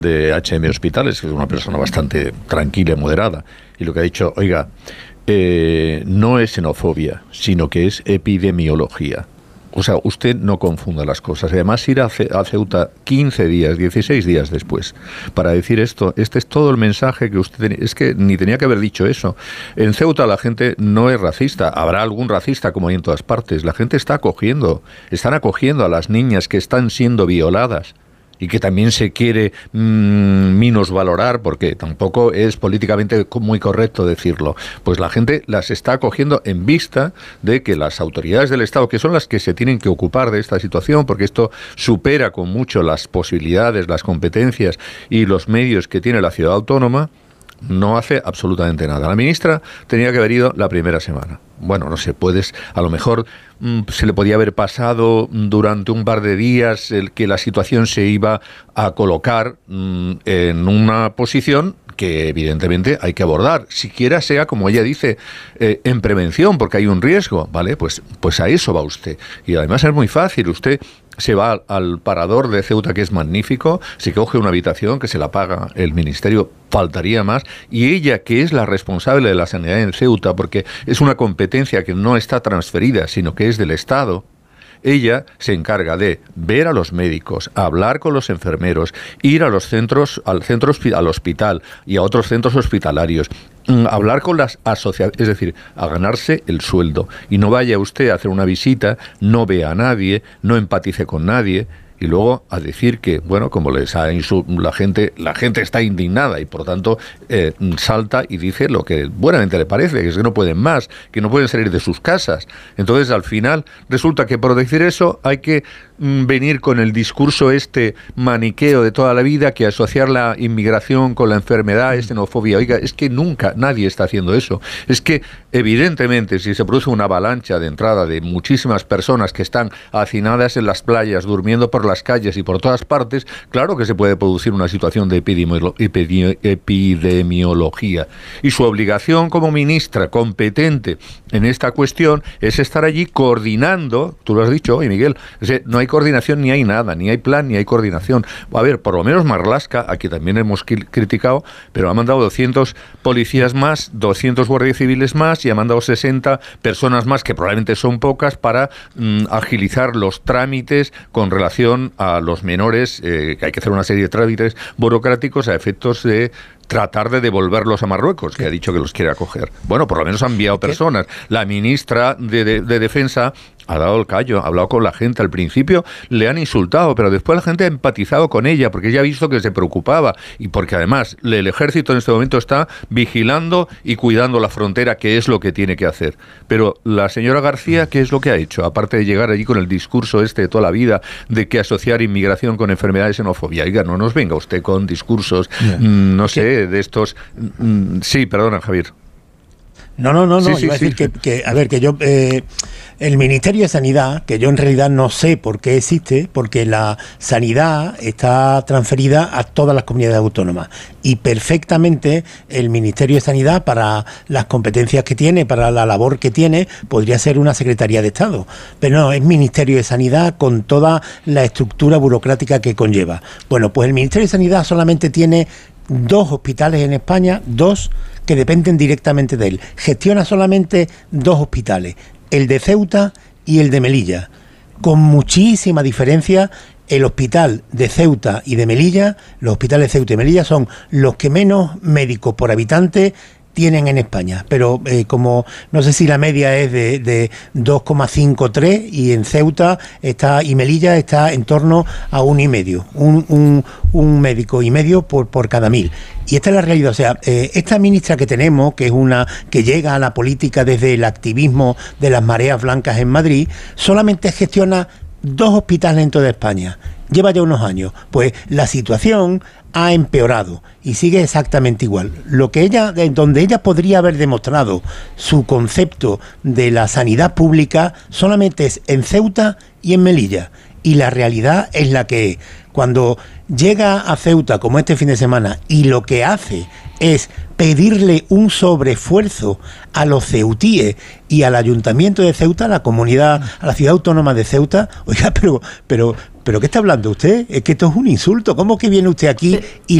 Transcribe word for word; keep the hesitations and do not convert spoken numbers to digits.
de H M Hospitales, que es una persona bastante tranquila y moderada, y lo que ha dicho, oiga, eh, no es xenofobia, sino que es epidemiología. O sea, usted no confunda las cosas. Además, ir a, Ce- a Ceuta quince días, dieciséis días después para decir esto, este es todo el mensaje que usted tenía. Es que ni tenía que haber dicho eso. En Ceuta la gente no es racista. Habrá algún racista como hay en todas partes. La gente está acogiendo, están acogiendo a las niñas que están siendo violadas. Y que también se quiere mmm, minusvalorar, porque tampoco es políticamente muy correcto decirlo. Pues la gente las está acogiendo en vista de que las autoridades del Estado, que son las que se tienen que ocupar de esta situación, porque esto supera con mucho las posibilidades, las competencias y los medios que tiene la ciudad autónoma, no hace absolutamente nada. La ministra tenía que haber ido la primera semana. Bueno, no sé, puedes, a lo mejor mmm, se le podía haber pasado durante un par de días el que la situación se iba a colocar mmm, en una posición que evidentemente hay que abordar, siquiera sea, como ella dice, eh, en prevención, porque hay un riesgo, ¿vale? Pues, pues a eso va usted. Y además es muy fácil, usted se va al, al parador de Ceuta, que es magnífico, se coge una habitación que se la paga el ministerio, faltaría más, y ella, que es la responsable de la sanidad en Ceuta, porque es una competencia que no está transferida, sino que es del Estado, ella se encarga de ver a los médicos, hablar con los enfermeros, ir a los centros, al centro al hospital y a otros centros hospitalarios, hablar con las asociaciones, es decir, a ganarse el sueldo. Y no vaya usted a hacer una visita, no vea a nadie, no empatice con nadie, y luego a decir que, bueno, como les ha insu- la gente, la gente está indignada y por tanto eh, salta y dice lo que buenamente le parece, que es que no pueden más, que no pueden salir de sus casas. Entonces, al final, resulta que por decir eso hay que mm, venir con el discurso este maniqueo de toda la vida, que asociar la inmigración con la enfermedad es xenofobia. Oiga, es que nunca nadie está haciendo eso. Es que, evidentemente, si se produce una avalancha de entrada de muchísimas personas que están hacinadas en las playas, durmiendo por la las calles y por todas partes, claro que se puede producir una situación de epidemiolo- epidemi- epidemiología. Y su obligación como ministra competente en esta cuestión es estar allí coordinando, tú lo has dicho hoy, Miguel, es decir, no hay coordinación ni hay nada, ni hay plan ni hay coordinación. A ver, por lo menos Marlaska, aquí también hemos criticado, pero ha mandado doscientos policías más, doscientos guardias civiles más y ha mandado sesenta personas más, que probablemente son pocas, para mm, agilizar los trámites con relación a los menores, eh, que hay que hacer una serie de trámites burocráticos a efectos de tratar de devolverlos a Marruecos, que ha dicho que los quiere acoger. Bueno, por lo menos ha enviado personas. La ministra de, de, de Defensa ha dado el callo, ha hablado con la gente. Al principio le han insultado, pero después la gente ha empatizado con ella, porque ella ha visto que se preocupaba y porque además el ejército en este momento está vigilando y cuidando la frontera, que es lo que tiene que hacer. Pero la señora García, ¿qué es lo que ha hecho? Aparte de llegar allí con el discurso este de toda la vida de que asociar inmigración con enfermedades y xenofobia. Oiga, no nos venga usted con discursos, yeah. mmm, no sé, ¿Qué? de estos... Mmm, sí, perdona, Javier. No, no, no, no. Sí, sí, iba a decir sí. que, que, a ver, que yo, eh, el Ministerio de Sanidad, que yo en realidad no sé por qué existe, porque la sanidad está transferida a todas las comunidades autónomas y perfectamente el Ministerio de Sanidad, para las competencias que tiene, para la labor que tiene, podría ser una Secretaría de Estado. Pero no, es Ministerio de Sanidad con toda la estructura burocrática que conlleva. Bueno, pues el Ministerio de Sanidad solamente tiene dos hospitales en España, dos que dependen directamente de él. Gestiona solamente dos hospitales, el de Ceuta y el de Melilla. Con muchísima diferencia, el hospital de Ceuta y de Melilla, los hospitales de Ceuta y Melilla son los que menos médicos por habitante tienen en España, pero eh, como no sé si la media es de, de dos coma cincuenta y tres y en Ceuta está y Melilla está en torno a uno y medio, un, un, un médico y medio por, por cada mil. Y esta es la realidad. O sea, eh, esta ministra que tenemos, que es una que llega a la política desde el activismo de las mareas blancas en Madrid, solamente gestiona dos hospitales en toda España. Lleva ya unos años. Pues la situación ha empeorado y sigue exactamente igual. Lo que ella, donde ella podría haber demostrado su concepto de la sanidad pública, solamente es en Ceuta y en Melilla. Y la realidad es la que es. Cuando llega a Ceuta, como este fin de semana, y lo que hace es pedirle un sobreesfuerzo a los ceutíes y al Ayuntamiento de Ceuta, a la comunidad, a la ciudad autónoma de Ceuta. Oiga, pero, pero, pero ¿qué está hablando usted? Es que esto es un insulto. ¿Cómo que viene usted aquí y